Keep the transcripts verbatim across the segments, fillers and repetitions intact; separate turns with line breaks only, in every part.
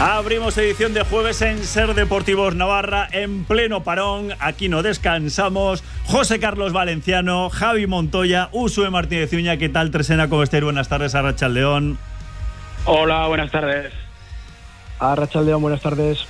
Abrimos edición de jueves en Ser Deportivos Navarra, en pleno parón. Aquí no descansamos. José Carlos Valenciano, Javi Montoya, Usue Martínez Uña. ¿Qué tal, Tresena? ¿Cómo estáis? Buenas tardes, Arratsaldeon.
Hola, buenas tardes.
Arratsaldeon, buenas tardes.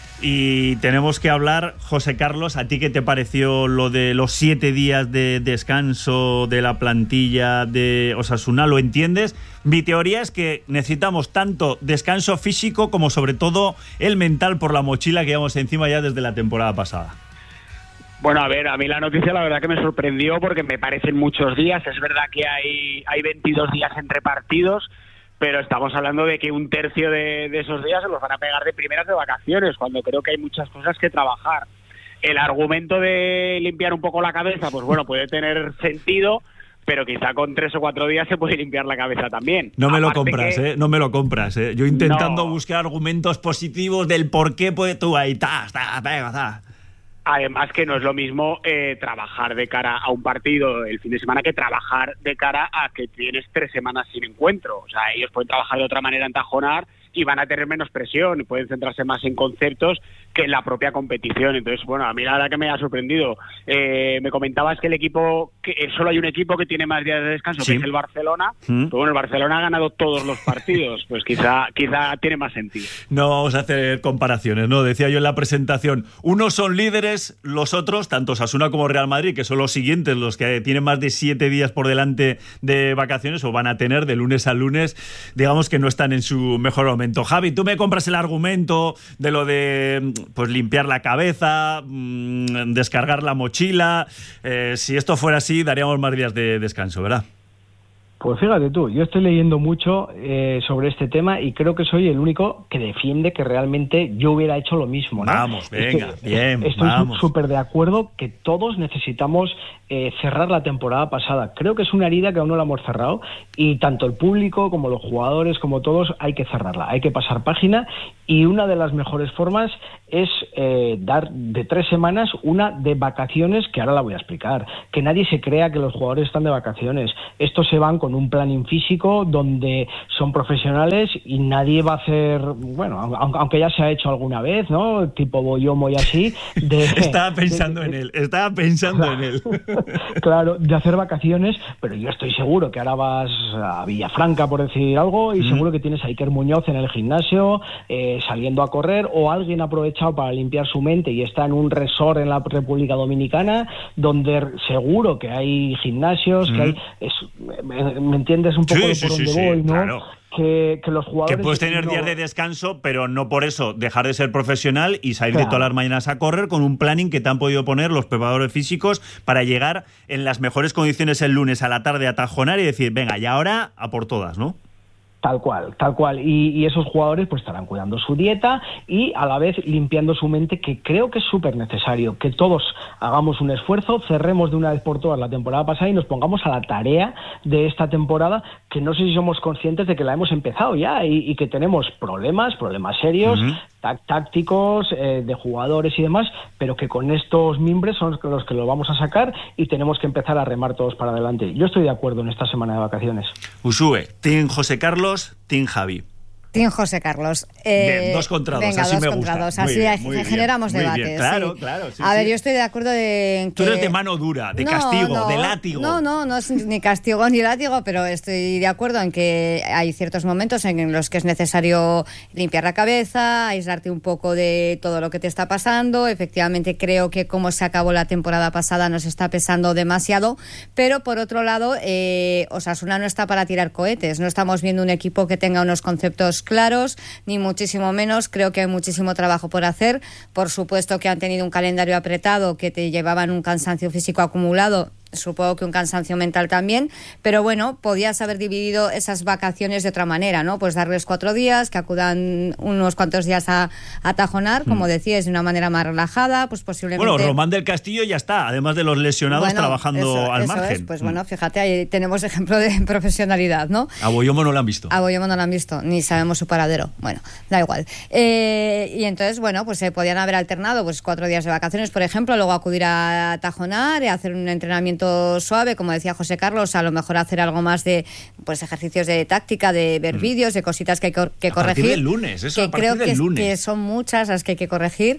Y tenemos que hablar, José Carlos, ¿a ti qué te pareció lo de los siete días de descanso de la plantilla de Osasuna? ¿Lo entiendes? Mi teoría es que necesitamos tanto descanso físico como sobre todo el mental por la mochila que llevamos encima ya desde la temporada pasada.
Bueno, a ver, a mí la noticia la verdad que me sorprendió porque me parecen muchos días. Es verdad que hay, hay veintidós días entre partidos, pero estamos hablando de que un tercio de, de esos días se los van a pegar de primeras de vacaciones, cuando creo que hay muchas cosas que trabajar. El argumento de limpiar un poco la cabeza, pues bueno, puede tener sentido, pero quizá con tres o cuatro días se puede limpiar la cabeza también.
No me
Aparte
lo compras,
que...
¿eh? No me lo compras, ¿eh? Yo intentando
no.
buscar argumentos positivos del por qué puede tú ahí, ta, ta, ta, ta.
Además que no es lo mismo eh, trabajar de cara a un partido el fin de semana que trabajar de cara a que tienes tres semanas sin encuentro. O sea, ellos pueden trabajar de otra manera en Tajonar y van a tener menos presión y pueden centrarse más en conceptos que en la propia competición. Entonces, bueno, a mí la verdad que me ha sorprendido. Eh, me comentabas que el equipo, que solo hay un equipo que tiene más días de descanso, sí, que es el Barcelona. ¿Mm? Pero bueno, el Barcelona ha ganado todos los partidos, pues quizá, quizá tiene más sentido.
No vamos a hacer comparaciones, ¿no? Decía yo en la presentación, unos son líderes, los otros, tanto Osasuna como Real Madrid, que son los siguientes, los que tienen más de siete días por delante de vacaciones o van a tener de lunes a lunes, digamos que no están en su mejor momento. Javi, tú me compras el argumento de lo de pues limpiar la cabeza, mmm, descargar la mochila. Eh, si esto fuera así, daríamos más días de descanso, ¿verdad?
Pues fíjate tú, yo estoy leyendo mucho eh, sobre este tema y creo que soy el único que defiende que realmente yo hubiera hecho lo mismo, ¿no?
Vamos, venga,
estoy,
bien,
estoy
vamos.
súper de acuerdo que todos necesitamos eh, cerrar la temporada pasada. Creo que es una herida que aún no la hemos cerrado y tanto el público como los jugadores, como todos, hay que cerrarla, hay que pasar página y una de las mejores formas es eh, dar de tres semanas una de vacaciones, que ahora la voy a explicar. Que nadie se crea que los jugadores están de vacaciones. Estos se van con un planning físico donde son profesionales y nadie va a hacer, bueno, aunque ya se ha hecho alguna vez, ¿no? Tipo Boyomo y así. De,
estaba pensando
de, de,
en él, estaba pensando
claro,
en él.
Claro, de hacer vacaciones, pero yo estoy seguro que ahora vas a Villafranca, por decir algo, y mm. seguro que tienes a Iker Muñoz en el gimnasio, eh, saliendo a correr, o alguien aprovecha para limpiar su mente y está en un resort en la República Dominicana donde seguro que hay gimnasios, mm. que hay... Es, me, me entiendes un poco
sí,
de
sí,
por
sí,
dónde
sí,
voy, ¿no?
Claro.
Que, que los jugadores...
Que puedes tener
no...
días de descanso, pero no por eso dejar de ser profesional y salir
claro.
de todas las mañanas a correr con un planning que te han podido poner los preparadores físicos para llegar en las mejores condiciones el lunes a la tarde a Tajonar y decir, venga, y ahora a por todas, ¿no?
Tal cual, tal cual. Y, y esos jugadores pues estarán cuidando su dieta y a la vez limpiando su mente, que creo que es súper necesario. Que todos hagamos un esfuerzo, cerremos de una vez por todas la temporada pasada y nos pongamos a la tarea de esta temporada, que no sé si somos conscientes de que la hemos empezado ya y, y que tenemos problemas, problemas serios, uh-huh. tá- tácticos, eh, de jugadores y demás, pero que con estos mimbres son los que lo vamos a sacar y tenemos que empezar a remar todos para adelante. Yo estoy de acuerdo en esta semana de vacaciones.
Usue, Team José Carlos, Team Javi.
Team José Carlos. Eh,
bien, dos contra dos,
venga,
así
dos
me
contra
gusta.
Dos. Así
bien,
bien, generamos
bien,
debates.
Bien. Claro,
sí.
claro. Sí,
a
sí.
ver, yo estoy de acuerdo en que...
Tú eres de mano dura, de
no,
castigo,
no,
de látigo.
No, no, no es ni castigo ni látigo, pero estoy de acuerdo en que hay ciertos momentos en los que es necesario limpiar la cabeza, aislarte un poco de todo lo que te está pasando. Efectivamente, creo que como se acabó la temporada pasada nos está pesando demasiado, pero por otro lado, eh, Osasuna no está para tirar cohetes. No estamos viendo un equipo que tenga unos conceptos claros, ni muchísimo menos. Creo que hay muchísimo trabajo por hacer. Por supuesto que han tenido un calendario apretado, que te llevaban un cansancio físico acumulado, supongo que un cansancio mental también, pero bueno, podías haber dividido esas vacaciones de otra manera, ¿no? Pues darles cuatro días, que acudan unos cuantos días a, a Tajonar, como mm. decías, de una manera más relajada, pues posiblemente...
Bueno, Román del Castillo ya está, además de los lesionados, bueno, trabajando
eso,
al
eso
margen.
Es. Pues
mm.
bueno, fíjate, ahí tenemos ejemplo de profesionalidad, ¿no?
A Boyomo no lo han visto.
A Boyomo no lo han visto, ni sabemos su paradero. Bueno, da igual. Eh, y entonces, bueno, pues se eh, podían haber alternado pues cuatro días de vacaciones, por ejemplo, luego acudir a Tajonar, y hacer un entrenamiento entrenamiento suave, como decía José Carlos, a lo mejor hacer algo más de pues ejercicios de táctica, de ver mm. vídeos, de cositas que hay que, que
a
corregir.
A partir del lunes, eso,
que
a partir
creo
del
que,
lunes.
que son muchas las que hay que corregir.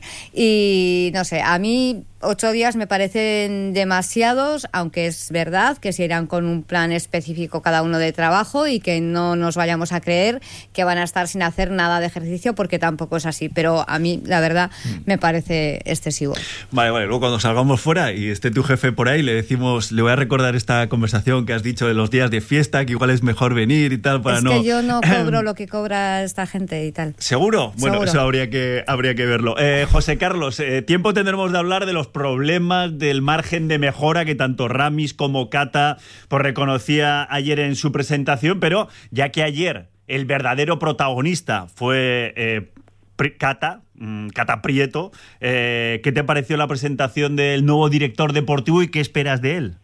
Y no sé, a mí ocho días me parecen demasiados, aunque es verdad que se irán con un plan específico cada uno de trabajo y que no nos vayamos a creer que van a estar sin hacer nada de ejercicio, porque tampoco es así. Pero a mí, la verdad, mm. me parece excesivo.
Vale, vale. Luego cuando salgamos fuera y esté tu jefe por ahí, le decimos, le voy a recordar esta conversación que has dicho de los días de fiesta, que igual es mejor venir y tal, para
es
no...
Es que yo no cobro lo que cobra esta gente y tal.
¿Seguro? Bueno,
Seguro.
Eso habría que, habría que verlo. Eh, José Carlos, eh, tiempo tendremos de hablar de los problemas, del margen de mejora que tanto Ramis como Cata pues, reconocía ayer en su presentación, pero ya que ayer el verdadero protagonista fue eh, Cata, mm, Cata Prieto, eh, ¿qué te pareció la presentación del nuevo director deportivo y qué esperas de él?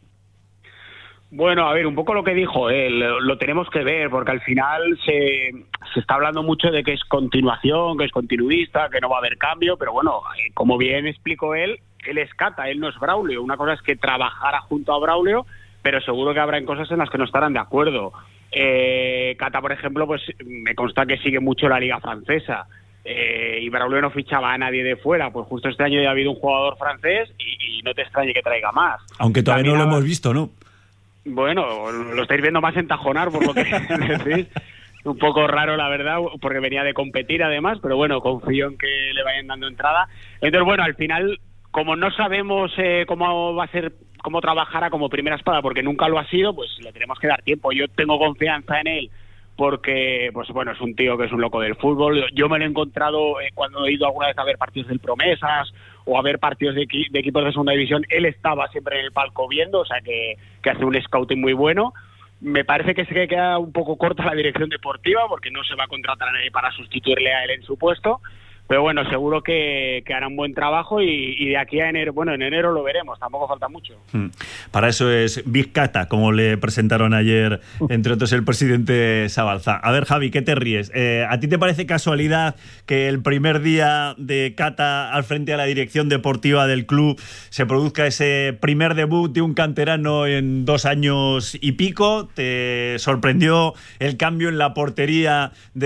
Bueno, a ver, un poco lo que dijo él, lo tenemos que ver, porque al final se, se está hablando mucho de que es continuación, que es continuista, que no va a haber cambio, pero bueno, como bien explicó él, él es Cata, él no es Braulio. Una cosa es que trabajara junto a Braulio, pero seguro que habrá cosas en las que no estarán de acuerdo. Eh, Cata, por ejemplo, pues me consta que sigue mucho la liga francesa, eh, y Braulio no fichaba a nadie de fuera, pues justo este año ya ha habido un jugador francés y, y no te extrañe que traiga más.
Aunque todavía También no lo hemos visto, ¿no?
Bueno, lo estáis viendo más en Tajonar, por lo que decís. Un poco raro, la verdad, porque venía de competir además, pero bueno, confío en que le vayan dando entrada. Entonces, bueno, al final, como no sabemos eh, cómo va a ser, cómo trabajará como primera espada, porque nunca lo ha sido, pues le tenemos que dar tiempo. Yo tengo confianza en él, porque, pues bueno, es un tío que es un loco del fútbol. Yo me lo he encontrado eh, cuando he ido alguna vez a ver partidos del Promesas o a ver partidos de, equi- de equipos de segunda división. Él estaba siempre en el palco viendo, o sea que, que hace un scouting muy bueno. Me parece que se queda un poco corta la dirección deportiva, porque no se va a contratar a nadie para sustituirle a él en su puesto. Pero bueno, seguro que, que hará un buen trabajo y, y de aquí a enero, bueno, en enero lo veremos, tampoco falta mucho.
Para eso es Big Cata, como le presentaron ayer, entre otros, el presidente Sabalza. A ver, Javi, ¿qué te ríes? Eh, ¿A ti te parece casualidad que el primer día de Cata al frente a la dirección deportiva del club se produzca ese primer debut de un canterano en dos años y pico? ¿Te sorprendió el cambio en la portería de